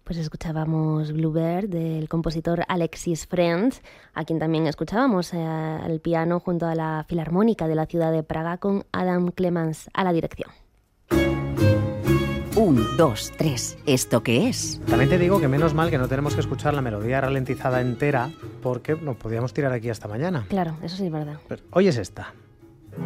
Pues escuchábamos Bluebird del compositor Alexis French, a quien también escuchábamos al piano junto a la Filarmónica de la ciudad de Praga con Adam Clemans a la dirección. 1, 2, 3, ¿esto qué es? También te digo que menos mal que no tenemos que escuchar la melodía ralentizada entera porque nos podíamos tirar aquí hasta mañana. Claro, eso sí es verdad. Pero hoy es esta.